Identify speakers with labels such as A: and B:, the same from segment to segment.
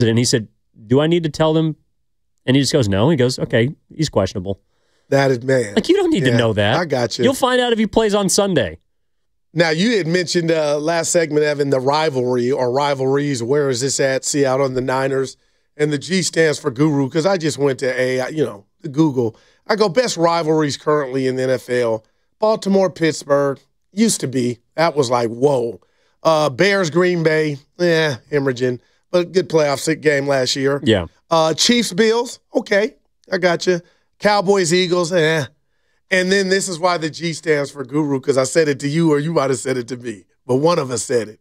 A: And he said, do I need to tell them? And he just goes, no. He goes, okay, he's questionable.
B: That is, man.
A: Like, you don't need to know that.
B: I got you.
A: You'll find out if he plays on Sunday.
B: Now, you had mentioned last segment, Evan, the rivalry or rivalries. Where is this at? Seattle and the Niners. And the G stands for Guru, because I just went to Google. I go, best rivalries currently in the NFL. Baltimore, Pittsburgh, used to be. That was like, whoa. Bears, Green Bay, hemorrhaging. But good playoff game last year.
A: Yeah.
B: Chiefs, Bills, okay, I got you. Cowboys, Eagles, And then this is why the G stands for Guru, because I said it to you or you might have said it to me. But one of us said it.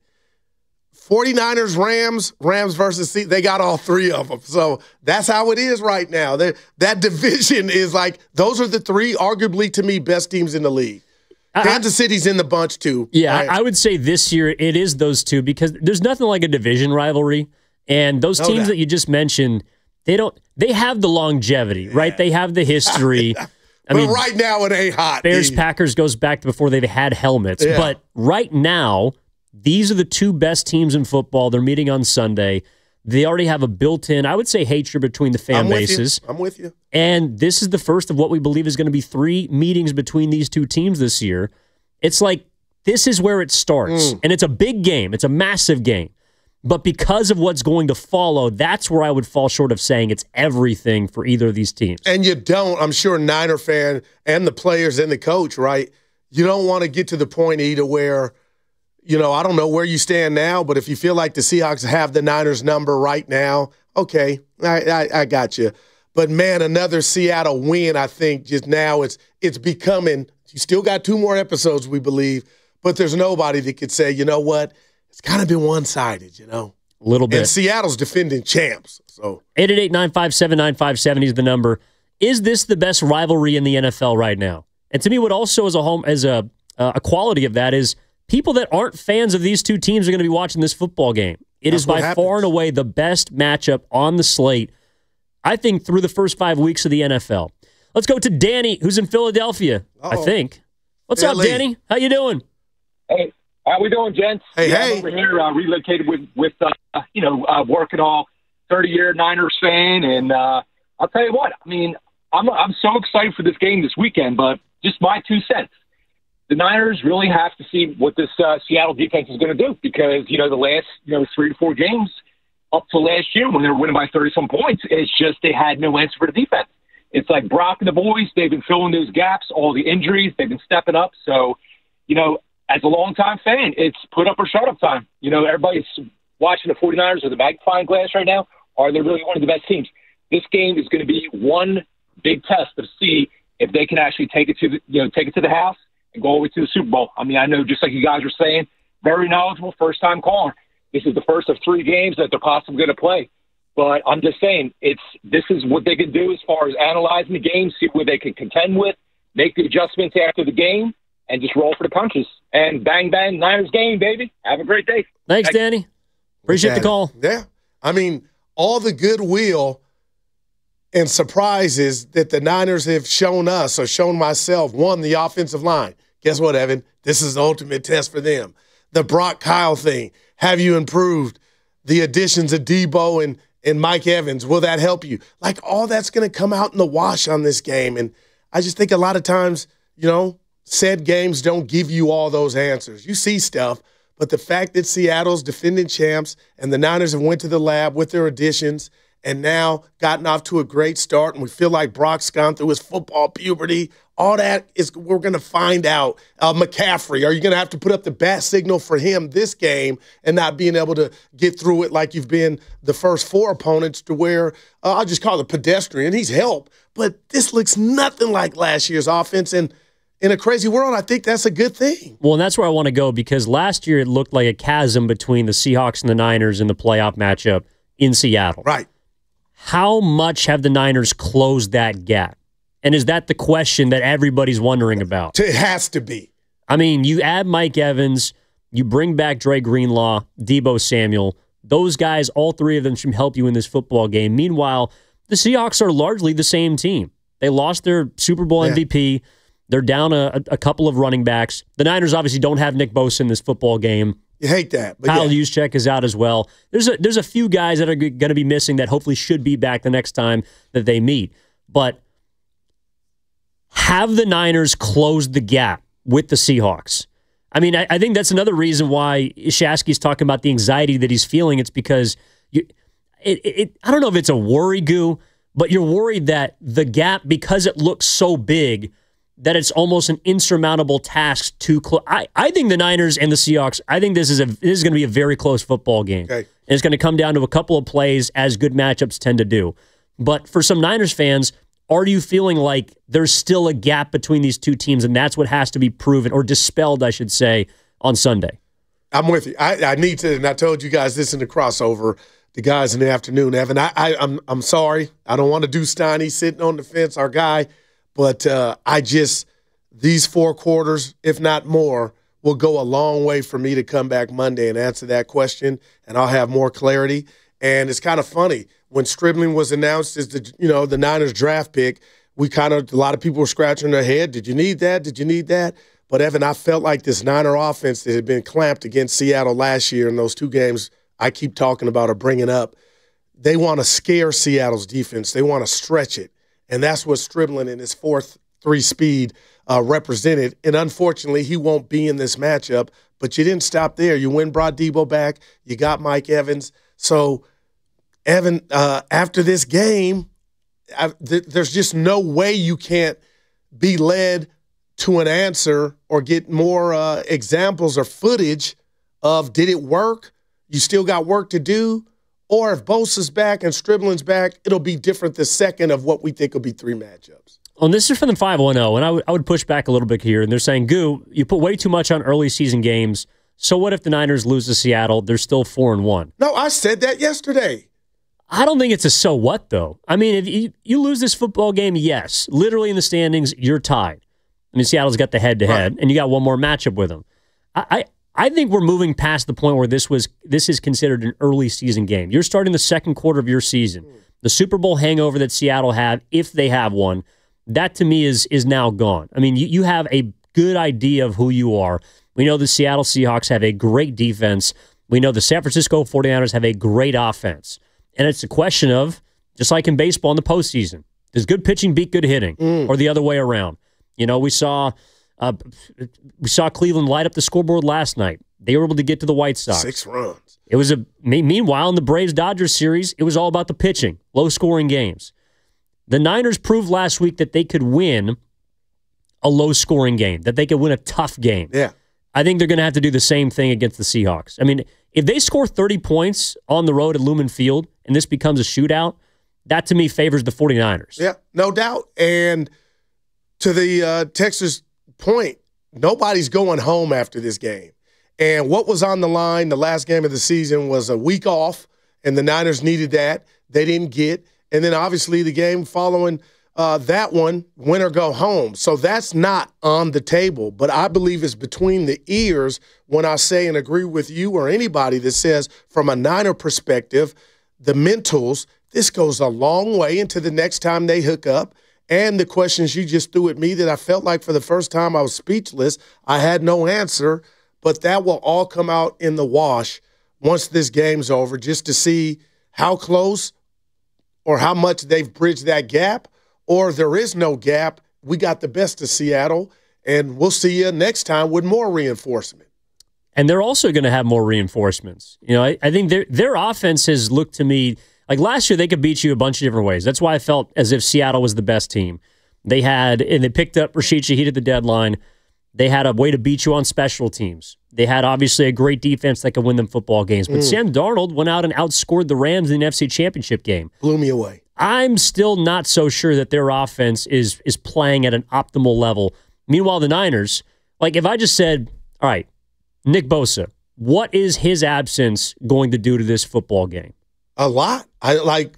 B: 49ers, Rams versus they got all three of them. So that's how it is right now. That division is like, those are the three, arguably to me, best teams in the league. Kansas City's in the bunch too.
A: Yeah,
B: right?
A: I would say this year it is those two, because there's nothing like a division rivalry. And those teams that you just mentioned, they have the longevity, right? They have the history.
B: I mean, right now it ain't hot.
A: Bears-Packers goes back to before they had helmets. Yeah. But right now, these are the two best teams in football. They're meeting on Sunday. They already have a built-in, I would say, hatred between the fan bases.
B: I'm with you.
A: And this is the first of what we believe is going to be 3 meetings between these two teams this year. It's like, this is where it starts. And it's a big game. It's a massive game. But because of what's going to follow, that's where I would fall short of saying it's everything for either of these teams.
B: And you don't, I'm sure, Niner fan and the players and the coach, right? You don't want to get to the point either where, I don't know where you stand now, but if you feel like the Seahawks have the Niners number right now, okay, I got you. But, man, another Seattle win, I think, just now it's becoming – you still got 2 more episodes, we believe, but there's nobody that could say, you know what, it's kind of been one-sided, A
A: little bit.
B: And Seattle's defending champs. So
A: 888-957-9570 is the number. Is this the best rivalry in the NFL right now? And to me, what also is a quality of that is people that aren't fans of these two teams are going to be watching this football game. It is by far and away the best matchup on the slate, I think, through the first 5 weeks of the NFL. Let's go to Danny, who's in Philadelphia, I think. What's up, Danny? How you doing?
C: Hey. How we doing, gents?
B: Hey.
C: I'm over here relocated with working all 30-year Niners fan, and I'll tell you what. I mean, I'm so excited for this game this weekend, but just my 2 cents. The Niners really have to see what this Seattle defense is going to do, because the last 3 to 4 games up to last year when they were winning by 30-some points, it's just they had no answer for the defense. It's like Brock and the boys; they've been filling those gaps. All the injuries, they've been stepping up. So, as a longtime fan, it's put up or shut up time. Everybody's watching the 49ers with a magnifying glass right now. Are they really one of the best teams? This game is going to be one big test to see if they can actually take it to the house and go all the way to the Super Bowl. I mean, I know, just like you guys are saying, very knowledgeable, first-time caller. This is the first of 3 games that they're possibly going to play. But I'm just saying, this is what they can do as far as analyzing the game, see what they can contend with, make the adjustments after the game, and just roll for the punches. And bang, bang, Niners game, baby. Have a great day.
A: Thanks, Danny. Appreciate the call.
B: Yeah. I mean, all the goodwill and surprises that the Niners have shown us or shown myself. One, the offensive line. Guess what, Evan? This is the ultimate test for them. The Brock Kyle thing. Have you improved? The additions of Debo and Mike Evans. Will that help you? Like, all that's going to come out in the wash on this game. And I just think a lot of times, said games don't give you all those answers. You see stuff, but the fact that Seattle's defending champs and the Niners have went to the lab with their additions and now gotten off to a great start, and we feel like Brock's gone through his football puberty, all that is we're going to find out. McCaffrey, are you going to have to put up the bat signal for him this game and not being able to get through it like you've been the first 4 opponents to where, I'll just call it pedestrian. He's helped, but this looks nothing like last year's offense, and in a crazy world, I think that's a good thing.
A: Well, and that's where I want to go, because last year it looked like a chasm between the Seahawks and the Niners in the playoff matchup in Seattle.
B: Right.
A: How much have the Niners closed that gap? And is that the question that everybody's wondering about?
B: It has to be.
A: I mean, you add Mike Evans, you bring back Dre Greenlaw, Debo Samuel. Those guys, all 3 of them should help you in this football game. Meanwhile, the Seahawks are largely the same team. They lost their Super Bowl MVP. They're down a couple of running backs. The Niners obviously don't have Nick Bosa in this football game.
B: You hate that. But
A: Kyle Juszczyk is out as well. There's a few guys that are going to be missing that hopefully should be back the next time that they meet. But have the Niners closed the gap with the Seahawks? I mean, I think that's another reason why Shasky's talking about the anxiety that he's feeling. It's because I don't know if it's a worry goo, but you're worried that the gap, because it looks so big, that it's almost an insurmountable task to close. I think the Niners and the Seahawks, I think this is going to be a very close football game.
B: Okay.
A: And it's going to come down to a couple of plays, as good matchups tend to do. But for some Niners fans, are you feeling like there's still a gap between these two teams, and that's what has to be proven, or dispelled, I should say, on Sunday?
B: I'm with you. I need to, and I told you guys this in the crossover, the guys in the afternoon, Evan. I'm sorry. I don't want to do Steiny sitting on the fence, our guy. But these 4 quarters, if not more, will go a long way for me to come back Monday and answer that question, and I'll have more clarity. And it's kind of funny. When Stribling was announced as the Niners draft pick, a lot of people were scratching their head. Did you need that? Did you need that? But, Evan, I felt like this Niner offense that had been clamped against Seattle last year in those 2 games I keep talking about or bringing up, they want to scare Seattle's defense. They want to stretch it. And that's what Stribling in his 4.3 speed represented. And unfortunately, he won't be in this matchup. But you didn't stop there. You brought Debo back. You got Mike Evans. So, Evan, after this game, there's just no way you can't be led to an answer or get more examples or footage of, did it work? You still got work to do? Or if Bosa's back and Stribling's back, it'll be different the second of what we think will be 3 matchups.
A: Well, this is from the 510, and I would push back a little bit here. And they're saying, Goo, you put way too much on early season games. So what if the Niners lose to Seattle? They're still 4-1.
B: No, I said that yesterday.
A: I don't think it's a so what, though. I mean, if you lose this football game, yes. Literally in the standings, you're tied. I mean, Seattle's got the head-to-head, and you got one more matchup with them. I think we're moving past the point where this is considered an early season game. You're starting the second quarter of your season. The Super Bowl hangover that Seattle had, if they have one, that to me is now gone. I mean, you have a good idea of who you are. We know the Seattle Seahawks have a great defense. We know the San Francisco 49ers have a great offense. And it's a question of, just like in baseball in the postseason, does good pitching beat good hitting, or the other way around? You know, we saw Cleveland light up the scoreboard last night. They were able to get to the White Sox.
B: 6 runs.
A: It was meanwhile in the Braves-Dodgers series, it was all about the pitching, low-scoring games. The Niners proved last week that they could win a low-scoring game, that they could win a tough game.
B: Yeah.
A: I think they're going to have to do the same thing against the Seahawks. I mean, if they score 30 points on the road at Lumen Field and this becomes a shootout, that to me favors the 49ers.
B: Yeah, no doubt. And to the Texas point, nobody's going home after this game. And what was on the line the last game of the season was a week off, and the Niners needed that. They didn't get. And then obviously the game following that one, win or go home. So that's not on the table. But I believe it's between the ears when I say and agree with you or anybody that says from a Niner perspective, the mentals, this goes a long way into the next time they hook up. And the questions you just threw at me that I felt like for the first time I was speechless. I had no answer, but that will all come out in the wash once this game's over, just to see how close or how much they've bridged that gap, or there is no gap. We got the best of Seattle, and we'll see you next time with more reinforcement.
A: And they're also going to have more reinforcements. You know, I think their offense has looked to me like last year they could beat you a bunch of different ways. That's why I felt as if Seattle was the best team. They picked up Rashid Shaheed at the deadline. They had a way to beat you on special teams. They had obviously a great defense that could win them football games. But Sam Darnold went out and outscored the Rams in the NFC Championship game.
B: Blew me away.
A: I'm still not so sure that their offense is playing at an optimal level. Meanwhile, the Niners, like if I just said, all right, Nick Bosa, what is his absence going to do to this football game?
B: A lot. I like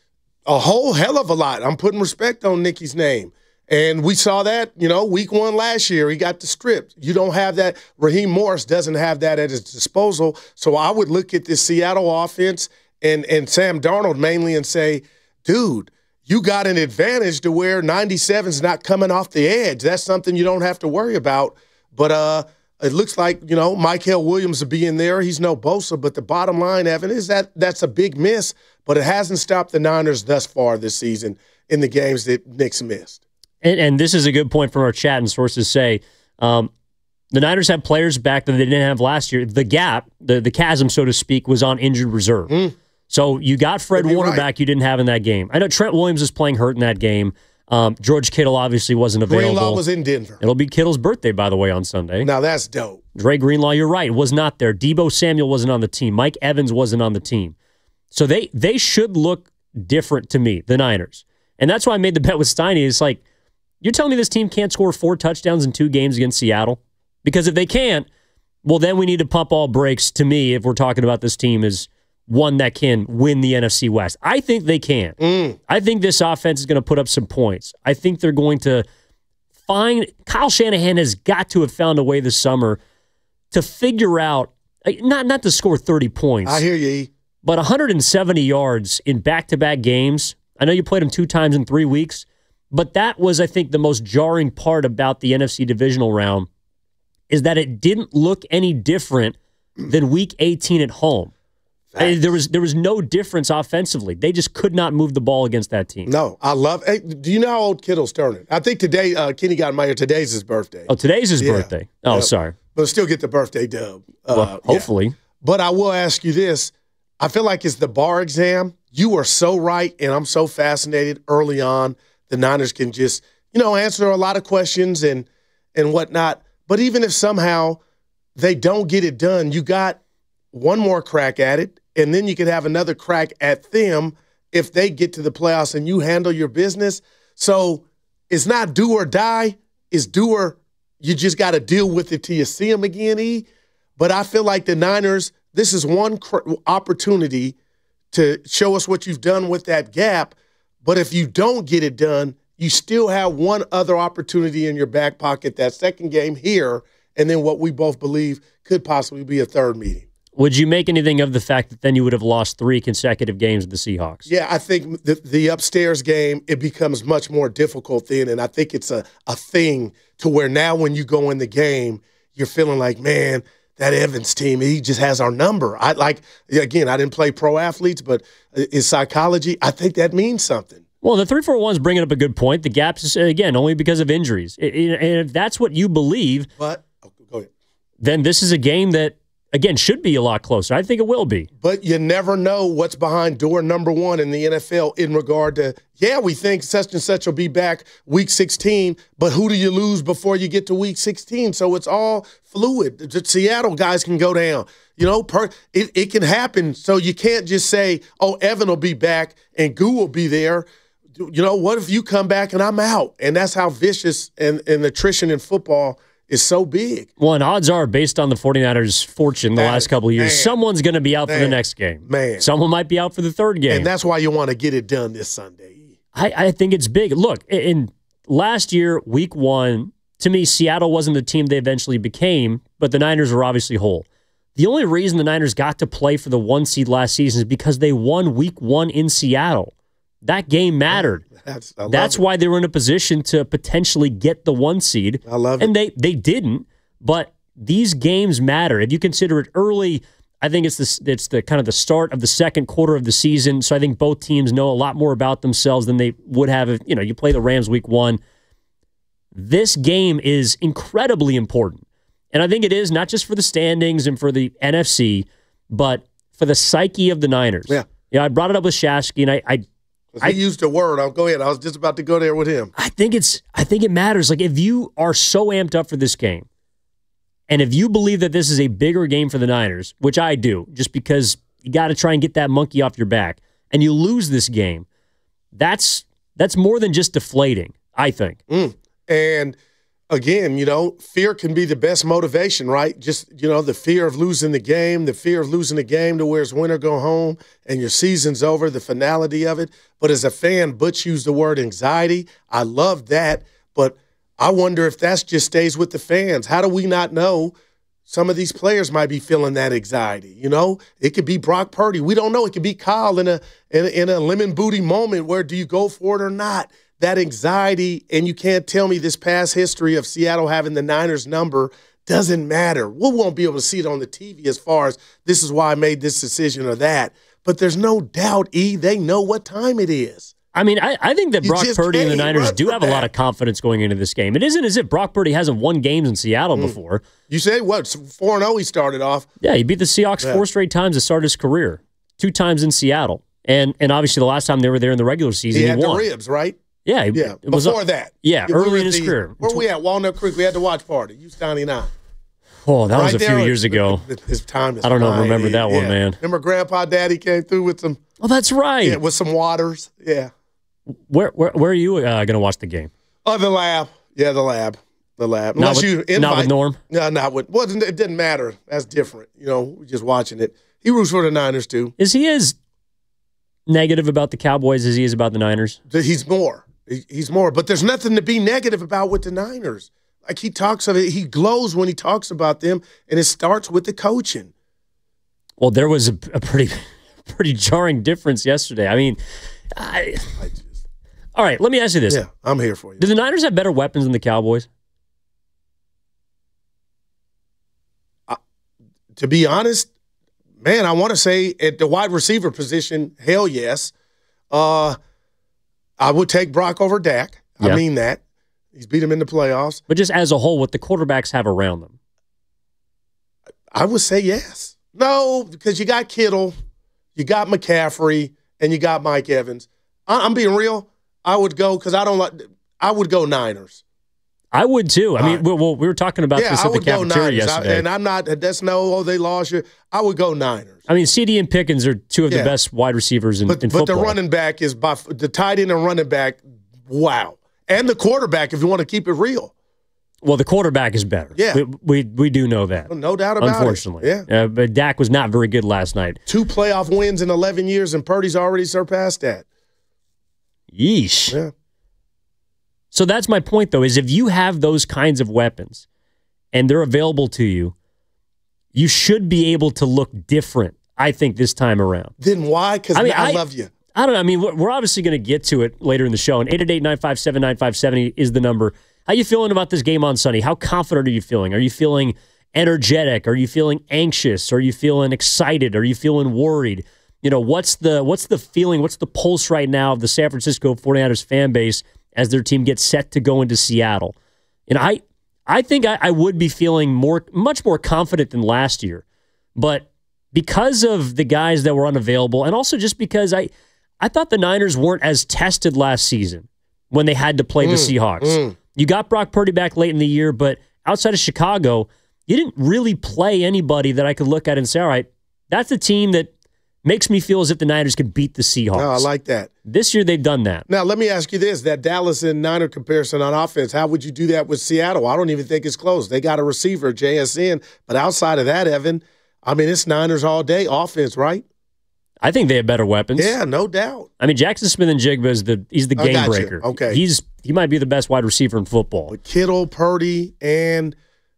B: a whole hell of a lot. I'm putting respect on Nicky's name. And we saw that, week 1 last year. He got the strip. You don't have that. Raheem Morris doesn't have that at his disposal. So I would look at this Seattle offense and Sam Darnold mainly and say, dude, you got an advantage to where 97's not coming off the edge. That's something you don't have to worry about. But It looks like, Michael Williams will be in there. He's no Bosa, but the bottom line, Evan, is that's a big miss, but it hasn't stopped the Niners thus far this season in the games that Nick's missed.
A: And this is a good point from our chat, and sources say the Niners have players back that they didn't have last year. The gap, the chasm, so to speak, was on injured reserve. So you got Fred Warner back you didn't have in that game. I know Trent Williams is playing hurt in that game. George Kittle obviously wasn't available.
B: Greenlaw was in Denver.
A: It'll be Kittle's birthday, by the way, on Sunday.
B: Now that's dope.
A: Dre Greenlaw, you're right, was not there. Deebo Samuel wasn't on the team. Mike Evans wasn't on the team. So they should look different to me, the Niners. And that's why I made the bet with Steiny. It's like, you're telling me this team can't score 4 touchdowns in 2 games against Seattle? Because if they can't, well, then we need to pump all brakes, to me, if we're talking about this team as one that can win the NFC West. I think they can. I think this offense is going to put up some points. I think they're going to find – Kyle Shanahan has got to have found a way this summer to figure out not to score 30 points.
B: I hear you.
A: But 170 yards in back-to-back games. I know you played them 2 times in 3 weeks, but that was, I think, the most jarring part about the NFC divisional round is that it didn't look any different than Week 18 at home. There was no difference offensively. They just could not move the ball against that team.
B: No, I love it. Hey, do you know how old Kittle's turning? I think today, Kenny got my ear. Today's his birthday.
A: Oh, today's his birthday. Oh, sorry.
B: But still get the birthday dub.
A: Well, hopefully.
B: Yeah. But I will ask you this. I feel like it's the bar exam. You are so right, and I'm so fascinated early on. The Niners can just, answer a lot of questions and whatnot. But even if somehow they don't get it done, you got one more crack at it, and then you could have another crack at them if they get to the playoffs and you handle your business. So it's not do or die. It's do or you just got to deal with it till you see them again, E. But I feel like the Niners, this is one opportunity to show us what you've done with that gap. But if you don't get it done, you still have one other opportunity in your back pocket, that second game here, and then what we both believe could possibly be a third meeting.
A: Would you make anything of the fact that then you would have lost 3 consecutive games with the Seahawks?
B: Yeah, I think the upstairs game, it becomes much more difficult then, and I think it's a thing to where now when you go in the game, you're feeling like, man, that Evans team, he just has our number. Again, I didn't play pro athletes, but in psychology, I think that means something.
A: Well, the 3-4-1 is bringing up a good point. The gaps is, again, only because of injuries. And if that's what you believe,
B: go ahead.
A: Then this is a game that, again, should be a lot closer. I think it will be.
B: But you never know what's behind door number 1 in the NFL in regard to, we think such and such will be back week 16, but who do you lose before you get to week 16? So it's all fluid. The Seattle guys can go down. It can happen. So you can't just say, Evan will be back and Goo will be there. What if you come back and I'm out? And that's how vicious and attrition in football is so big.
A: Well, and odds are, based on the 49ers' fortune the last couple of years, someone's going to be out for the next game. Someone might be out for the third game.
B: And that's why you want to get it done this Sunday.
A: I think it's big. Look, in last year, week 1, to me, Seattle wasn't the team they eventually became, but the Niners were obviously whole. The only reason the Niners got to play for the 1 seed last season is because they won week 1 in Seattle. That game mattered. That's why they were in a position to potentially get the 1 seed.
B: I love it.
A: And they didn't, but these games matter. If you consider it early, I think it's the kind of the start of the second quarter of the season. So I think both teams know a lot more about themselves than they would have if you play the Rams week 1. This game is incredibly important. And I think it is not just for the standings and for the NFC, but for the psyche of the Niners.
B: Yeah.
A: I brought it up with Shasky, and
B: I used a word. I'll go ahead. I was just about to go there with him.
A: I think it matters. Like, if you are so amped up for this game, and if you believe that this is a bigger game for the Niners, which I do, just because you got to try and get that monkey off your back, and you lose this game, that's more than just deflating, I think.
B: And again, fear can be the best motivation, right? Just, the fear of losing the game to where it's win or go home and your season's over, the finality of it. But as a fan, Butch used the word anxiety. I love that, but I wonder if that just stays with the fans. How do we not know some of these players might be feeling that anxiety? It could be Brock Purdy. We don't know. It could be Kyle in a lemon booty moment where do you go for it or not? That anxiety, and you can't tell me this past history of Seattle having the Niners number doesn't matter. We won't be able to see it on the TV as far as this is why I made this decision or that. But there's no doubt, they know what time it is.
A: I mean, I think that Brock Purdy and the Niners do have a lot of confidence going into this game. It isn't as if Brock Purdy hasn't won games in Seattle before.
B: You say what? 4-0 he started off.
A: Yeah, he beat the Seahawks 4 straight times to start his career. 2 times in Seattle. And obviously the last time they were there in the regular season, he
B: had
A: won.
B: The ribs, right?
A: Yeah.
B: Before that.
A: Yeah, early in his career.
B: Where we at? Walnut Creek. We had the watch party. You was 99.
A: Oh, that was a few years ago.
B: His time is
A: I don't know. Remember that one, man.
B: Remember Grandpa Daddy came through with some.
A: Oh, that's right.
B: Yeah, with some waters. Yeah.
A: Where are you going to watch the game?
B: Oh, the lab. Yeah, the lab. The lab.
A: Not with Norm?
B: No, not with. Well, it didn't matter. That's different. We're just watching it. He roots for the Niners, too.
A: Is he as negative about the Cowboys as he is about the Niners?
B: He's more. He's more. But there's nothing to be negative about with the Niners. Like he talks of it, he glows when he talks about them, and it starts with the coaching.
A: Well, there was a pretty jarring difference yesterday. I mean, all right, let me ask you this.
B: Yeah, I'm here for you.
A: Do the Niners have better weapons than the Cowboys?
B: To be honest, man, I want to say at the wide receiver position, hell yes. I would take Brock over Dak.
A: Yeah.
B: I mean that. He's beat him in the playoffs.
A: But just as a whole, what the quarterbacks have around them?
B: I would say yes. No, because you got Kittle, you got McCaffrey, and you got Mike Evans. I'm being real. I would go because I would go Niners.
A: I would too. I mean, we were talking about this at the cafeteria yesterday.
B: And I'm not, they lost you. I would go Niners.
A: I mean, CD and Pickens are 2 of the best wide receivers in football.
B: But the running back is the tight end and running back, wow. And the quarterback, if you want to keep it real.
A: Well, the quarterback is better.
B: Yeah.
A: We do know that.
B: No doubt about
A: Unfortunately.
B: it. Yeah.
A: But Dak was not very good last night.
B: 2 playoff wins in 11 years, and Purdy's already surpassed that.
A: Yeesh.
B: Yeah.
A: So that's my point, though, is if you have those kinds of weapons and they're available to you, you should be able to look different, I think, this time around.
B: Then why? Because I love you.
A: I don't know. I mean, we're obviously going to get to it later in the show, and 888-957-9570 is the number. How you feeling about this game on Sunday? How confident are you feeling? Are you feeling energetic? Are you feeling anxious? Are you feeling excited? Are you feeling worried? What's the feeling? What's the pulse right now of the San Francisco 49ers fan base as their team gets set to go into Seattle? And I think I would be feeling much more confident than last year. But because of the guys that were unavailable, and also just because I thought the Niners weren't as tested last season when they had to play the Seahawks. You got Brock Purdy back late in the year, but outside of Chicago, you didn't really play anybody that I could look at and say, all right, that's a team that makes me feel as if the Niners could beat the Seahawks.
B: No, I like that.
A: This year they've done that.
B: Now, let me ask you this. That Dallas and Niner comparison on offense, how would you do that with Seattle? I don't even think it's close. They got a receiver, JSN, but outside of that, Evan, I mean, it's Niners all day offense, right?
A: I think they have better weapons.
B: Yeah, no doubt.
A: I mean, Jackson Smith-Njigba he's the game breaker.
B: Okay.
A: He might be the best wide receiver in football.
B: With Kittle, Purdy, and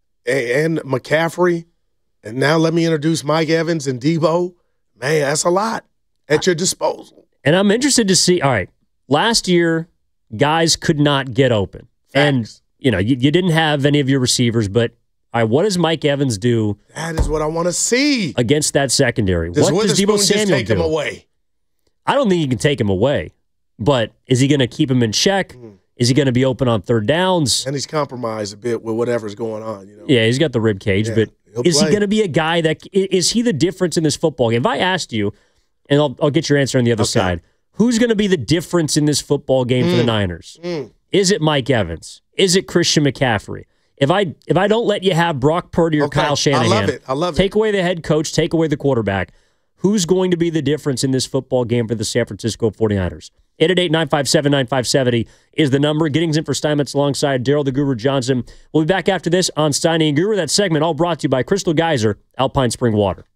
B: McCaffrey, and now let me introduce Mike Evans and Debo. Man, that's a lot at your disposal.
A: And I'm interested to see, all right, last year, guys could not get open.
B: Facts.
A: And, you didn't have any of your receivers, but all right, what does Mike Evans do?
B: That is what I want to see
A: against that secondary.
B: Does
A: what does Deebo Samuel
B: take him away?
A: I don't think he can take him away, but is he going to keep him in check? Is he going to be open on third downs?
B: And he's compromised a bit with whatever's going on.
A: Yeah, he's got the rib cage, but is he going to be a guy is he the difference in this football game? If I asked you, and I'll get your answer on the other side, who's going to be the difference in this football game for the Niners? Is it Mike Evans? Is it Christian McCaffrey? If I don't let you have Brock Purdy or Kyle Shanahan,
B: I love it.
A: Take away the head coach, take away the quarterback. Who's going to be the difference in this football game for the San Francisco 49ers? 888-957-9570 is the number. Giddings in for Steinmetz alongside Daryl the Guru Johnson. We'll be back after this on Steiny and Guru. That segment all brought to you by Crystal Geyser, Alpine Spring Water.